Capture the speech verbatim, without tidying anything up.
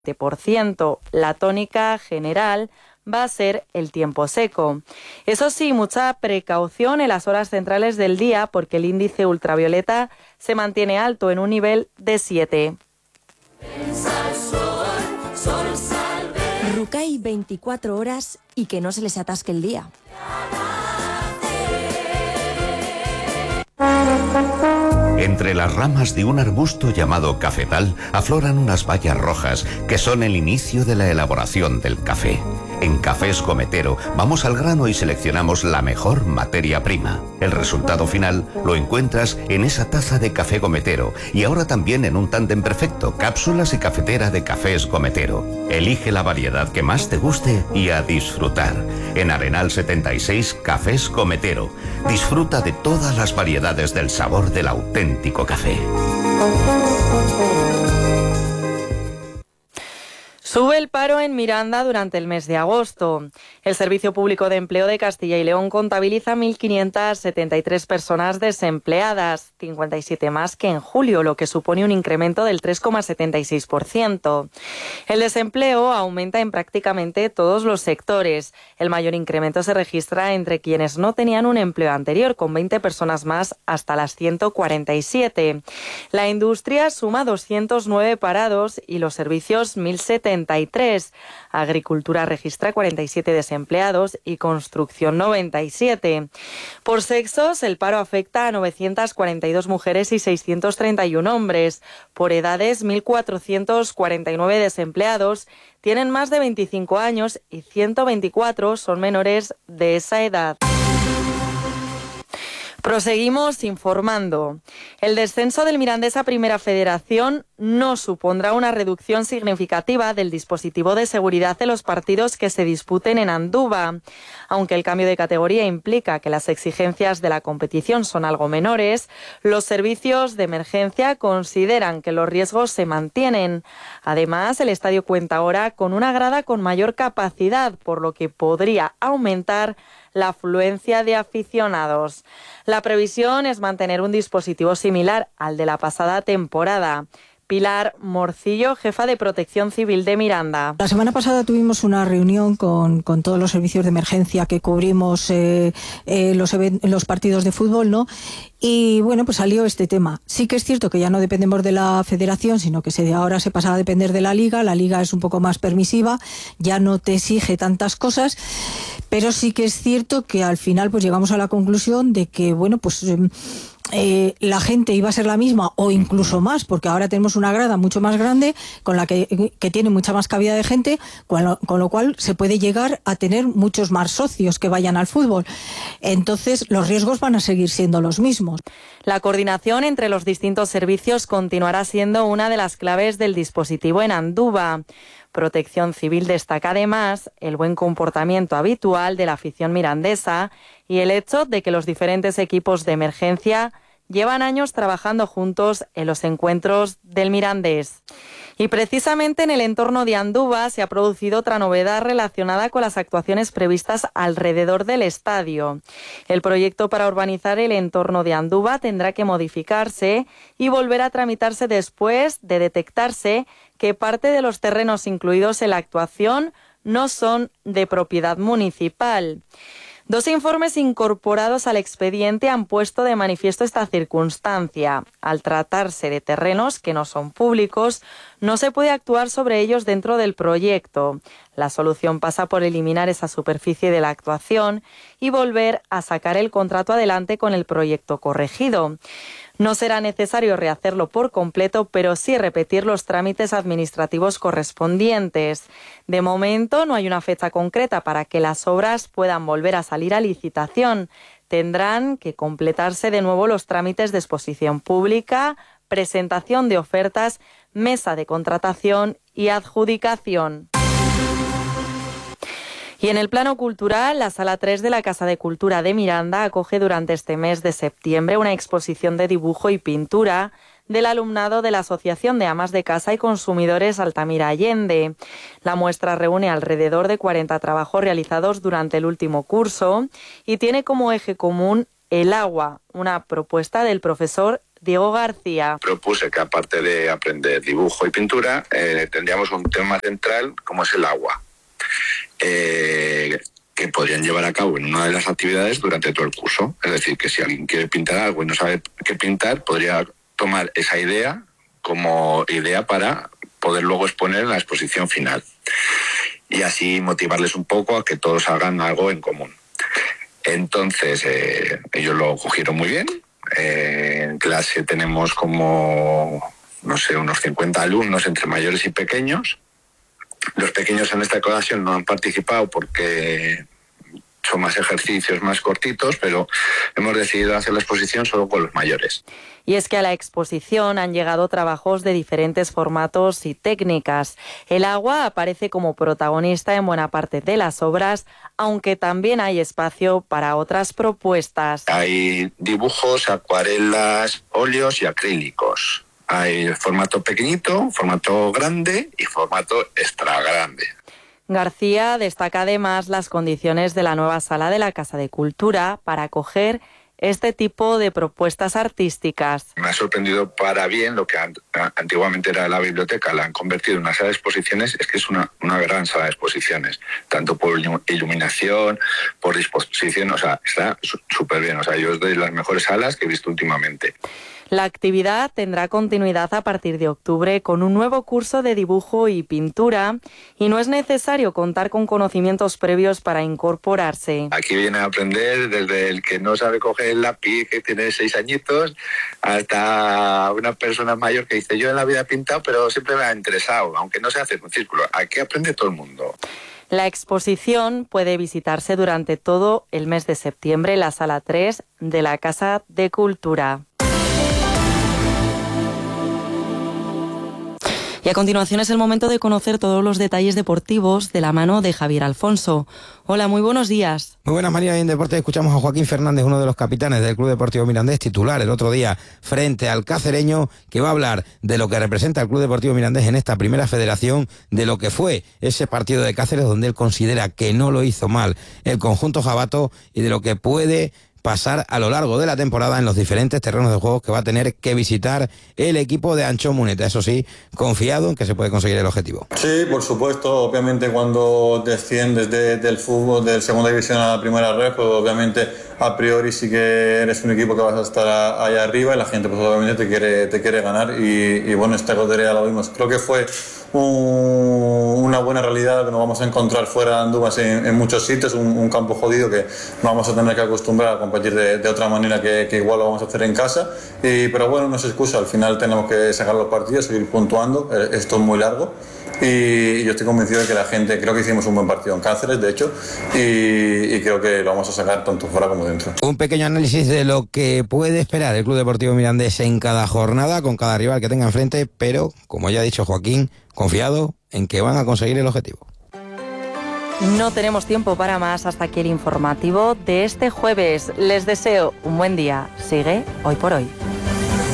por ciento. La tónica general va a ser el tiempo seco. Eso sí, mucha precaución en las horas centrales del día porque el índice ultravioleta se mantiene alto en un nivel de siete. Rucay veinticuatro horas y que no se les atasque el día. Entre las ramas de un arbusto llamado cafetal afloran unas bayas rojas que son el inicio de la elaboración del café. En Cafés Gometero vamos al grano y seleccionamos la mejor materia prima. El resultado final lo encuentras en esa taza de café Gometero y ahora también en un tándem perfecto, cápsulas y cafetera de Cafés Gometero. Elige la variedad que más te guste y a disfrutar. En Arenal setenta y seis, Cafés Gometero. Disfruta de todas las variedades del sabor del auténtico café. Sube el paro en Miranda durante el mes de agosto. El Servicio Público de Empleo de Castilla y León contabiliza mil quinientas setenta y tres personas desempleadas, cincuenta y siete más que en julio, lo que supone un incremento del tres coma setenta y seis por ciento. El desempleo aumenta en prácticamente todos los sectores. El mayor incremento se registra entre quienes no tenían un empleo anterior, con veinte personas más hasta las ciento cuarenta y siete. La industria suma doscientos nueve parados y los servicios mil setenta y tres. Agricultura registra cuarenta y siete desempleados y construcción noventa y siete. Por sexos, el paro afecta a novecientas cuarenta y dos mujeres y seiscientos treinta y uno hombres. Por edades, mil cuatrocientos cuarenta y nueve desempleados tienen más de veinticinco años y ciento veinticuatro son menores de esa edad. Proseguimos informando. El descenso del Mirandés a Primera Federación no supondrá una reducción significativa del dispositivo de seguridad de los partidos que se disputen en Andúba. Aunque el cambio de categoría implica que las exigencias de la competición son algo menores, los servicios de emergencia consideran que los riesgos se mantienen. Además, el estadio cuenta ahora con una grada con mayor capacidad, por lo que podría aumentar la afluencia de aficionados. La previsión es mantener un dispositivo similar al de la pasada temporada. Pilar Morcillo, jefa de Protección Civil de Miranda. La semana pasada tuvimos una reunión con, con todos los servicios de emergencia que cubrimos eh, eh, los, los partidos de fútbol, ¿no? Y bueno, pues salió este tema. Sí que es cierto que ya no dependemos de la federación, sino que se, ahora se pasa a depender de la liga. La liga es un poco más permisiva, ya no te exige tantas cosas, pero sí que es cierto que al final pues llegamos a la conclusión de que, bueno, pues Eh, Eh, la gente iba a ser la misma o incluso más, porque ahora tenemos una grada mucho más grande con la que, que tiene mucha más cabida de gente, con lo, con lo cual se puede llegar a tener muchos más socios que vayan al fútbol. Entonces los riesgos van a seguir siendo los mismos. La coordinación entre los distintos servicios continuará siendo una de las claves del dispositivo en Andúba. Protección Civil destaca además el buen comportamiento habitual de la afición mirandesa y el hecho de que los diferentes equipos de emergencia llevan años trabajando juntos en los encuentros del Mirandés. Y precisamente en el entorno de Andúba se ha producido otra novedad relacionada con las actuaciones previstas alrededor del estadio. El proyecto para urbanizar el entorno de Andúba tendrá que modificarse y volver a tramitarse después de detectarse que parte de los terrenos incluidos en la actuación no son de propiedad municipal. Dos informes incorporados al expediente han puesto de manifiesto esta circunstancia. Al tratarse de terrenos que no son públicos, no se puede actuar sobre ellos dentro del proyecto. La solución pasa por eliminar esa superficie de la actuación y volver a sacar el contrato adelante con el proyecto corregido. No será necesario rehacerlo por completo, pero sí repetir los trámites administrativos correspondientes. De momento no hay una fecha concreta para que las obras puedan volver a salir a licitación. Tendrán que completarse de nuevo los trámites de exposición pública, presentación de ofertas, mesa de contratación y adjudicación. Y en el plano cultural, la Sala tres de la Casa de Cultura de Miranda acoge durante este mes de septiembre una exposición de dibujo y pintura del alumnado de la Asociación de Amas de Casa y Consumidores Altamira Allende. La muestra reúne alrededor de cuarenta trabajos realizados durante el último curso y tiene como eje común el agua, una propuesta del profesor Diego García. Propuse que aparte de aprender dibujo y pintura, eh, tendríamos un tema central como es el agua, eh, que podrían llevar a cabo en una de las actividades durante todo el curso. Es decir, que si alguien quiere pintar algo y no sabe qué pintar, podría tomar esa idea como idea para poder luego exponer en la exposición final. Y así motivarles un poco a que todos hagan algo en común. Entonces, eh, ellos lo cogieron muy bien. Eh, en clase tenemos como, no sé, unos cincuenta alumnos entre mayores y pequeños. Los pequeños en esta ocasión no han participado porque son más ejercicios más cortitos, pero hemos decidido hacer la exposición solo con los mayores. Y es que a la exposición han llegado trabajos de diferentes formatos y técnicas. El agua aparece como protagonista en buena parte de las obras, aunque también hay espacio para otras propuestas. Hay dibujos, acuarelas, óleos y acrílicos. Hay formato pequeñito, formato grande y formato extra grande. García destaca además las condiciones de la nueva sala de la Casa de Cultura para acoger este tipo de propuestas artísticas. Me ha sorprendido para bien lo que antiguamente era la biblioteca, la han convertido en una sala de exposiciones, es que es una, una gran sala de exposiciones, tanto por iluminación, por disposición, o sea, está súper bien, o sea, yo es de las mejores salas que he visto últimamente. La actividad tendrá continuidad a partir de octubre con un nuevo curso de dibujo y pintura y no es necesario contar con conocimientos previos para incorporarse. Aquí viene a aprender desde el que no sabe coger el lápiz, que tiene seis añitos, hasta una persona mayor que dice yo en la vida he pintado pero siempre me ha interesado, aunque no sé hacer un círculo. Aquí aprende todo el mundo. La exposición puede visitarse durante todo el mes de septiembre en la sala tres de la Casa de Cultura. Y a continuación es el momento de conocer todos los detalles deportivos de la mano de Javier Alfonso. Hola, muy buenos días. Muy buenas, María. En Deportes escuchamos a Joaquín Fernández, uno de los capitanes del Club Deportivo Mirandés, titular el otro día frente al Cacereño, que va a hablar de lo que representa el Club Deportivo Mirandés en esta primera federación, de lo que fue ese partido de Cáceres donde él considera que no lo hizo mal el conjunto jabato y de lo que puede pasar a lo largo de la temporada en los diferentes terrenos de juego que va a tener que visitar el equipo de Ancho Muneta. Eso sí, confiado en que se puede conseguir el objetivo. Sí, por supuesto. Obviamente cuando desciendes de, del fútbol, de segunda división a la primera red, pues obviamente a priori sí que eres un equipo que vas a estar a, allá arriba y la gente pues obviamente te quiere, te quiere ganar y, y bueno, esta lotería lo vimos. Creo que fue un, una buena realidad que nos vamos a encontrar fuera de Andúbas en, en muchos sitios, un, un campo jodido que nos vamos a tener que acostumbrar a competir de, de otra manera que, que igual lo vamos a hacer en casa, y, pero bueno, no es excusa, al final tenemos que sacar los partidos, seguir puntuando, esto es muy largo. Y yo estoy convencido de que la gente, creo que hicimos un buen partido en Cáceres, de hecho, y, y creo que lo vamos a sacar tanto fuera como dentro. Un pequeño análisis de lo que puede esperar el Club Deportivo Mirandés en cada jornada, con cada rival que tenga enfrente, pero, como ya ha dicho Joaquín, confiado en que van a conseguir el objetivo. No tenemos tiempo para más hasta aquí el informativo de este jueves. Les deseo un buen día. Sigue Hoy por Hoy.